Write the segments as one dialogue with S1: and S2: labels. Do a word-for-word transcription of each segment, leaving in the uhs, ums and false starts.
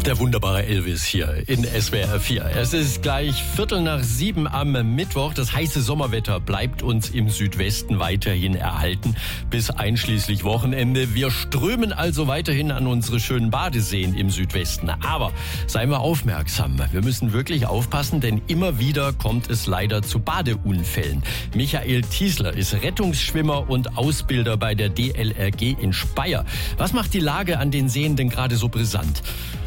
S1: Der wunderbare Elvis hier in S W R vier. Es ist gleich Viertel nach sieben am Mittwoch. Das heiße Sommerwetter bleibt uns im Südwesten weiterhin erhalten bis einschließlich Wochenende. Wir strömen also weiterhin an unsere schönen Badeseen im Südwesten. Aber seien wir aufmerksam. Wir müssen wirklich aufpassen, denn immer wieder kommt es leider zu Badeunfällen. Michael Tiesler ist Rettungsschwimmer und Ausbilder bei der D L R G in Speyer. Was macht die Lage an den Seen denn gerade so brisant?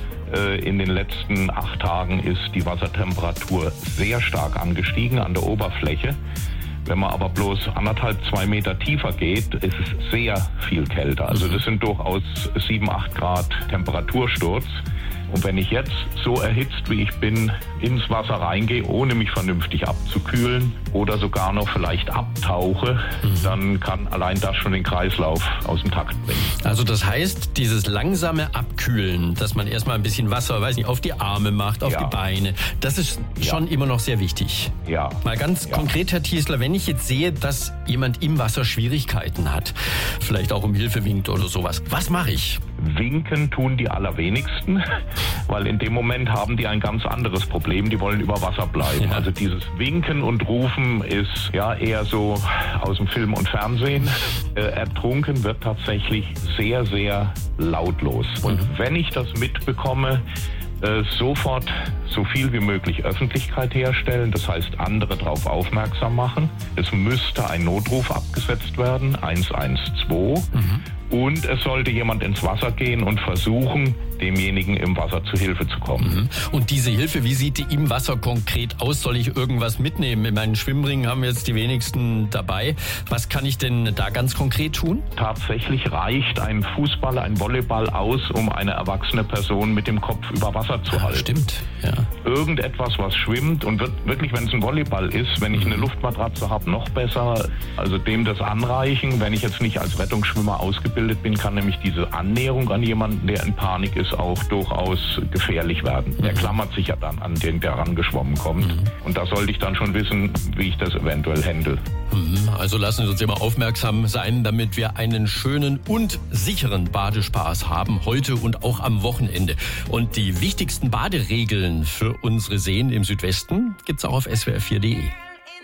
S2: In den letzten acht Tagen ist die Wassertemperatur sehr stark angestiegen an der Oberfläche. Wenn man aber bloß anderthalb, zwei Meter tiefer geht, ist es sehr viel kälter. Also das sind durchaus sieben, acht Grad Temperatursturz. Und wenn ich jetzt so erhitzt, wie ich bin, ins Wasser reingehe, ohne mich vernünftig abzukühlen oder sogar noch vielleicht abtauche, mhm. dann kann allein das schon den Kreislauf aus dem Takt bringen.
S1: Also das heißt, dieses langsame Abkühlen, dass man erstmal ein bisschen Wasser, weiß nicht, auf die Arme macht, auf ja. die Beine, das ist schon ja. immer noch sehr wichtig.
S2: Ja.
S1: Mal ganz ja. konkret, Herr Tiesler, wenn ich jetzt sehe, dass jemand im Wasser Schwierigkeiten hat, vielleicht auch um Hilfe winkt oder sowas, was mache ich?
S2: Winken tun die allerwenigsten, weil in dem Moment haben die ein ganz anderes Problem. Die wollen über Wasser bleiben. Ja. Also dieses Winken und Rufen ist ja eher so aus dem Film und Fernsehen. Äh, ertrunken wird tatsächlich sehr, sehr lautlos. Und mhm. wenn ich das mitbekomme, äh, sofort so viel wie möglich Öffentlichkeit herstellen. Das heißt, andere darauf aufmerksam machen. Es müsste ein Notruf abgesetzt werden, eins eins zwei. Mhm. Und es sollte jemand ins Wasser gehen und versuchen, demjenigen im Wasser zu Hilfe zu kommen.
S1: Mhm. Und diese Hilfe, wie sieht die im Wasser konkret aus? Soll ich irgendwas mitnehmen? In meinen Schwimmringen haben jetzt die wenigsten dabei. Was kann ich denn da ganz konkret tun?
S2: Tatsächlich reicht ein Fußball, ein Volleyball aus, um eine erwachsene Person mit dem Kopf über Wasser zu halten.
S1: Stimmt, ja.
S2: Irgendetwas, was schwimmt und wird wirklich, wenn es ein Volleyball ist, wenn ich eine Luftmatratze habe, noch besser. Also dem das anreichen, wenn ich jetzt nicht als Rettungsschwimmer ausgebildet bin, kann nämlich diese Annäherung an jemanden, der in Panik ist, auch durchaus gefährlich werden. Mhm. Der klammert sich ja dann an den, der rangeschwommen kommt. Mhm. Und da sollte ich dann schon wissen, wie ich das eventuell handle.
S1: Mhm. Also lassen Sie uns immer aufmerksam sein, damit wir einen schönen und sicheren Badespaß haben, heute und auch am Wochenende. Und die wichtigsten Baderegeln für unsere Seen im Südwesten gibt's auch auf S W R vier punkt de.